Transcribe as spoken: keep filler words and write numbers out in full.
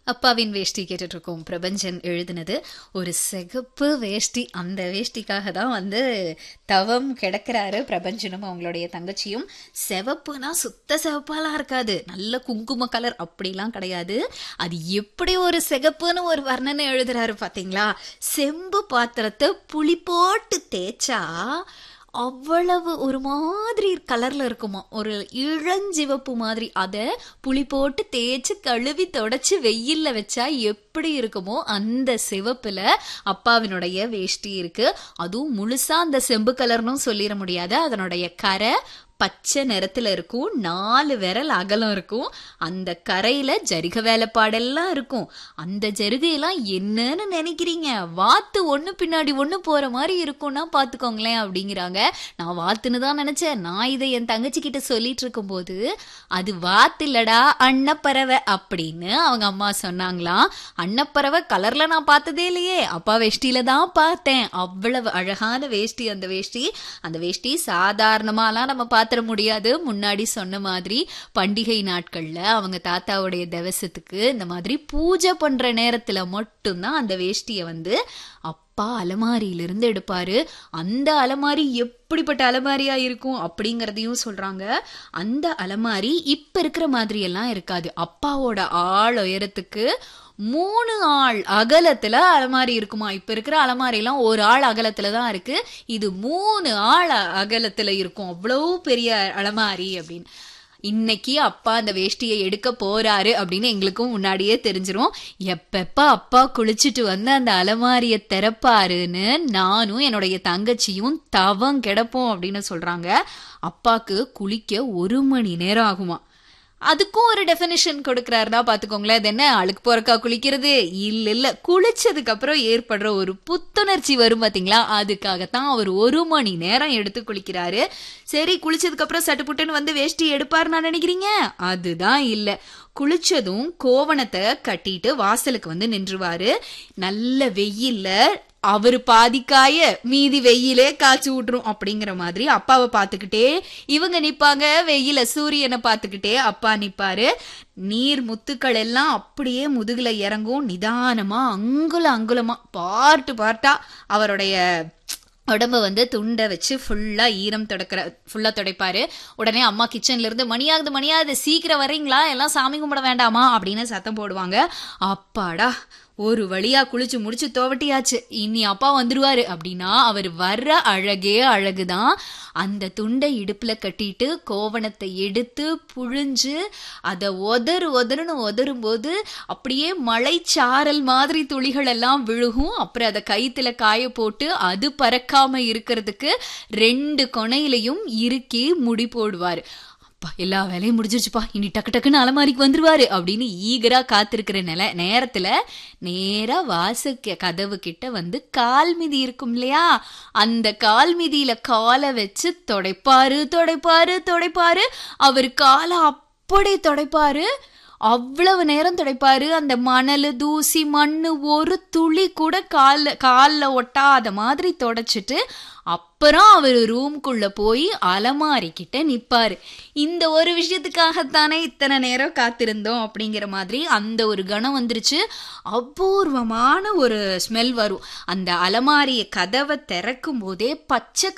அப்பாவின் வேஷ்டி கேட்டுட்டு இருக்கோம். பிரபஞ்சன் எழுதினது. ஒரு சிகப்பு வேஷ்டி, அந்த வேஷ்டிக்காக தான் வந்து தவம் கிடக்கிறாரு பிரபஞ்சனும் அவங்களுடைய தங்கச்சியும். சிவப்புனா சுத்த சிவப்பாலாம் இருக்காது, நல்ல குங்கும கலர் அப்படிலாம் கிடையாது. அது எப்படி ஒரு சிகப்புன்னு ஒரு வர்ணனை எழுதுறாரு பாத்தீங்களா? செம்பு பாத்திரத்தை புளி போட்டு தேய்ச்சா அவ்வளவு ஒரு மாதிரி கலர்ல இருக்குமா, ஒரு இளஞ்சிவப்பு மாதிரி. அதை புளி போட்டு தேய்ச்சி கழுவி தொடச்சு வெயில்ல வச்சா எப்படி இருக்குமோ அந்த சிவப்புல அப்பாவினுடைய வேஷ்டி இருக்கு. அதுவும் முழுசா அந்த செம்பு கலர்னும் சொல்லிட முடியாது, அதனுடைய கரை பச்சை நிறத்துல இருக்கும், நாலு விரல் அகலம் இருக்கும். அந்த கரையில ஜரிகை வேலைப்பாடெல்லாம் இருக்கும். அந்த ஜரிகையெல்லாம் என்னன்னு நினைக்கிறீங்க? வாத்து ஒண்ணு பின்னாடி ஒண்ணு போற மாதிரி இருக்கும்னா பாத்துக்கோங்களேன் அப்படிங்கிறாங்க. நான் வாத்துன்னு தான் நினைச்சேன். நான் இதை என் தங்கச்சி கிட்ட சொல்லிட்டு இருக்கும் போது அது வாத்து இல்லடா அன்னப்பறவை அப்படின்னு அவங்க அம்மா சொன்னாங்களாம். அன்னப்பறவை கலர்ல நான் பார்த்ததே இல்லையே, அப்பா வேஷ்டியில தான் பார்த்தேன். அவ்வளவு அழகான வேஷ்டி அந்த வேஷ்டி. அந்த வேஷ்டி சாதாரணமாலாம் நம்ம பார்த்து முடியாது. முன்னாடி சொன்ன மாதிரி பண்டிகை நாட்கள்ல அவங்க தாத்தாவுடைய தவசத்துக்கு இந்த மாதிரி பூஜை பண்ற நேரத்துல மட்டும்தான் அந்த வேஷ்டிய வந்து அப்பா அலமாரியிலிருந்து எடுப்பாரு. அந்த அலமாரி எப்படிப்பட்ட அலமாரியா இருக்கும் அப்படிங்கறதையும் சொல்றாங்க. அந்த அலமாரி இப்ப இருக்கிற மாதிரி எல்லாம் இருக்காது. அப்பாவோட ஆள் உயரத்துக்கு மூணு ஆள் அகலத்துல அலமாரி இருக்குமா. இப்ப இருக்கிற அலமாரி எல்லாம் ஒரு ஆள் அகலத்துலதான் இருக்கு, இது மூணு ஆள் அகலத்துல இருக்கும். அவ்வளவு பெரிய அலமாரி அப்படின்னு. இன்னைக்கு அப்பா அந்த வேஷ்டியை எடுக்க போறாரு அப்படின்னு எங்களுக்கும் முன்னாடியே தெரிஞ்சிரும். எப்பப்ப அப்பா குளிச்சுட்டு வந்து அந்த அலமாரிய திறப்பாருன்னு நானும் என்னுடைய தங்கச்சியும் தவம் கிடப்போம் அப்படின்னு சொல்றாங்க. அப்பாக்கு குளிக்க ஒரு மணி நேரம் ஆகுமா. அதுக்கும் ஒரு டெஃபினிஷன் கொடுக்கறாருன்னா பாத்துக்கோங்களேன். அது என்ன, அழுக்கு போறக்கா குளிக்கிறது? இல்ல இல்ல, குளிச்சதுக்கு அப்புறம் ஏற்படுற ஒரு புத்துணர்ச்சி வரும் பாத்தீங்களா, அதுக்காகத்தான் அவர் ஒரு மணி நேரம் எடுத்து குளிக்கிறாரு. சரி, குளிச்சதுக்கு அப்புறம் சட்டுப்புட்டுன்னு வந்து வேஷ்டி எடுப்பாரு நான் நினைக்கிறீங்க? அதுதான் இல்ல. குளிச்சதும் கோவணத்தை கட்டிட்டு வாசலுக்கு வந்து நின்றுவாரு. நல்ல வெயில்ல அவரு பாதிக்காய மீதி வெயிலே காய்ச்சி விட்டுரும் அப்படிங்கிற மாதிரி அப்பாவை பார்த்துக்கிட்டே இவங்க நிப்பாங்க. வெயில சூரியனை பார்த்துக்கிட்டே அப்பா நிப்பாரு. நீர் முத்துக்கள் எல்லாம் அப்படியே முதுகுல இறங்கும். நிதானமா அங்குல அங்குலமா பார்ட்டு பார்ட்டா அவருடைய உடம்ப வந்து துண்டை வச்சு ஃபுல்லா ஈரம் தொடக்கிற ஃபுல்லா துடைப்பாரு. உடனே அம்மா கிச்சன்ல இருந்து மணியாகுது மணியாகுது சீக்கிரம் வர்றீங்களா, எல்லாம் சாமி கும்பிட வேண்டாமா அப்படின்னு சத்தம் போடுவாங்க. அப்பாடா, ஒரு வழியா குளிச்சு முடிச்சு துவட்டியாச்சு, இனி அப்பா வந்துருவாரு அப்படின்னா அவர் வர்ற அழகே அழகுதான். அந்த துண்டை இடுப்புல கட்டிட்டு கோவணத்தை எடுத்து புழிஞ்சு அதை ஒதறு ஒதறுன்னு ஒதரும் போது அப்படியே மழை சாரல் மாதிரி துளிகள் எல்லாம் விழுகும். அப்புறம் அதை கைத்துல காய போட்டு அது பறக்காம இருக்கிறதுக்கு ரெண்டு கொனையிலையும் இறுக்கி முடி போடுவாரு. எல்லா வேலையும் முடிஞ்சிருச்சுப்பா, இனி டக்கு டக்குன்னு அலமாரிக்கு வந்துருவாரு அப்படின்னு ஈகரா காத்திருக்கிற நில நேரத்துல நேரா வாச கதவு கிட்ட வந்து கால் மிதி இருக்கும் இல்லையா, அந்த கால் மிதியில காலை வச்சு தொடைப்பாரு தொடைப்பாரு தொடைப்பாரு. அவர் காலை அப்படி தொடைப்பாரு, அவ்வளவு நேரம் துடைப்பாரு. அந்த மணல் தூசி மண்ணு ஒரு துளி கூட கால கால்ல ஒட்டாத மாதிரி தொடச்சிட்டு அப்புறம் அவர் ரூம்குள்ள போய் அலமாரி கிட்ட நிப்பாரு. இந்த ஒரு விஷயத்துக்காகத்தானே இத்தனை நேரம் காத்திருந்தோம் அப்படிங்கிற மாதிரி அந்த ஒரு கணம் வந்துருச்சு. அபூர்வமான ஒரு ஸ்மெல் வரும். அந்த அலமாரிய கதவை திறக்கும் போதே பச்சை